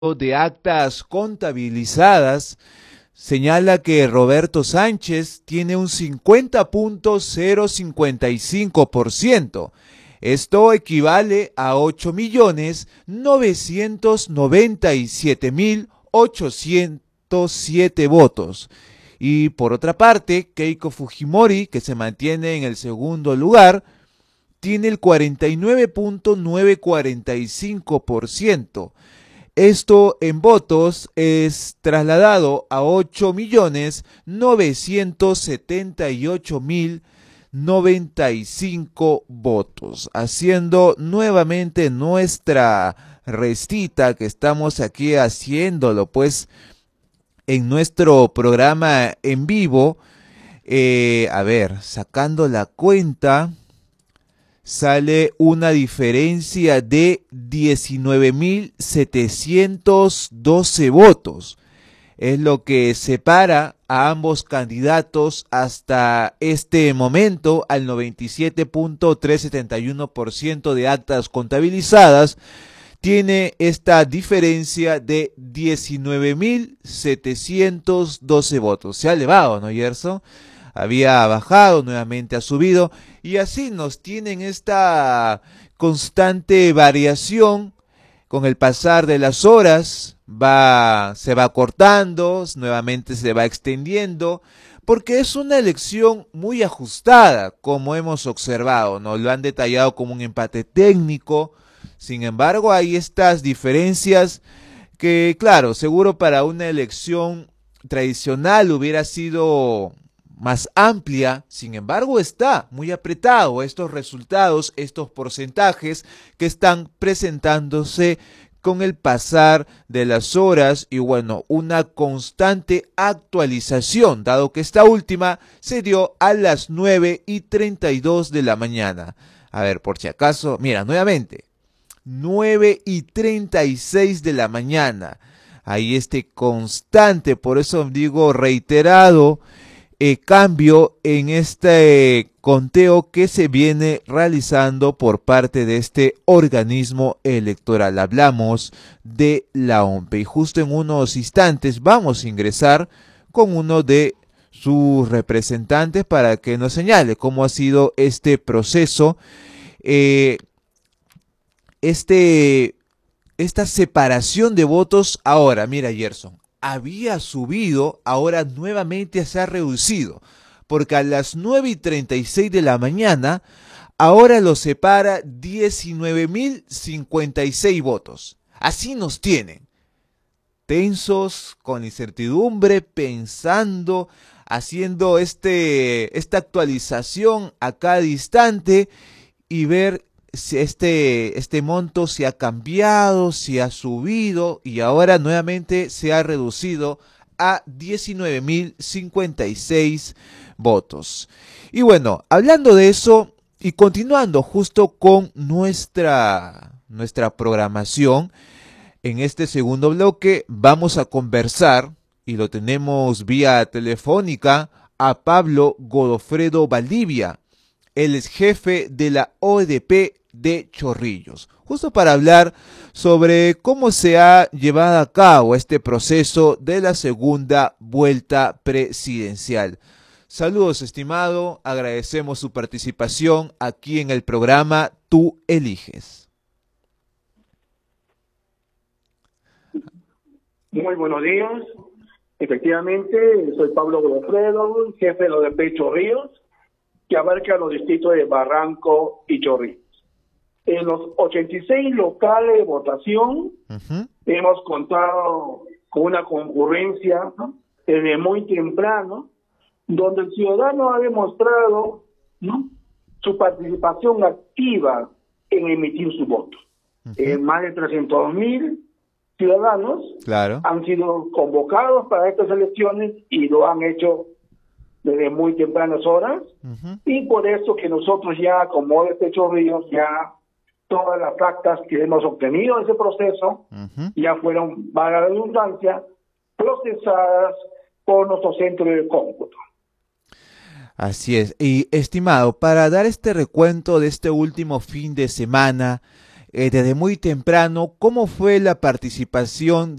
de actas contabilizadas señala que Roberto Sánchez tiene un 50.055%. Esto equivale a 8.997.807 votos. Y por otra parte, Keiko Fujimori, que se mantiene en el segundo lugar, tiene el 49.945%. Esto en votos es trasladado a 8.978.095 votos, haciendo nuevamente nuestra restita que estamos aquí haciéndolo pues en nuestro programa en vivo. A ver, sacando la cuenta, sale una diferencia de 19.712 votos. Es lo que separa a ambos candidatos hasta este momento. Al 97.371% de actas contabilizadas tiene esta diferencia de 19.712 votos. Se ha elevado, ¿no, Yerso? Había bajado, nuevamente ha subido, y así nos tienen esta constante variación. Con el pasar de las horas se va cortando, nuevamente se va extendiendo, porque es una elección muy ajustada, como hemos observado, nos lo han detallado como un empate técnico. Sin embargo, hay estas diferencias que, claro, seguro para una elección tradicional hubiera sido más amplia. Sin embargo, está muy apretado estos resultados, estos porcentajes que están presentándose con el pasar de las horas y bueno, una constante actualización, dado que esta última se dio a las 9:32 de la mañana. A ver, por si acaso, mira, nuevamente, 9:36 de la mañana. Hay este constante, por eso digo reiterado, cambio en este conteo que se viene realizando por parte de este organismo electoral. Hablamos de la OMPE y justo en unos instantes vamos a ingresar con uno de sus representantes para que nos señale cómo ha sido este proceso, esta separación de votos. Ahora, mira, Gerson, había subido, ahora nuevamente se ha reducido, porque a las 9:36 de la mañana, ahora lo separa 19.056 votos. Así nos tienen, tensos, con incertidumbre, pensando, haciendo esta actualización a cada instante y ver si este monto se ha cambiado, se ha subido y ahora nuevamente se ha reducido a 19.056 votos. Y bueno, hablando de eso y continuando justo con nuestra programación, en este segundo bloque vamos a conversar, y lo tenemos vía telefónica, a Pablo Godofredo Valdivia. Él es jefe de la OEDP de Chorrillos, justo para hablar sobre cómo se ha llevado a cabo este proceso de la segunda vuelta presidencial. Saludos, estimado, agradecemos su participación aquí en el programa Tú Eliges. Muy buenos días. Efectivamente, soy Pablo Godofredo, jefe de la OEDP Chorrillos, que abarca los distritos de Barranco y Chorrillos. En los 86 locales de votación, hemos contado con una concurrencia, ¿no?, desde muy temprano, donde el ciudadano ha demostrado, ¿no?, su participación activa en emitir su voto. Más de 300.000 ciudadanos han sido convocados para estas elecciones y lo han hecho desde muy tempranas horas, y por eso que nosotros ya, como OEDP Chorrillos, ya todas las actas que hemos obtenido en ese proceso ya fueron, valga la redundancia, procesadas por nuestro centro de cómputo. Así es. Y estimado, para dar este recuento de este último fin de semana, desde muy temprano, ¿cómo fue la participación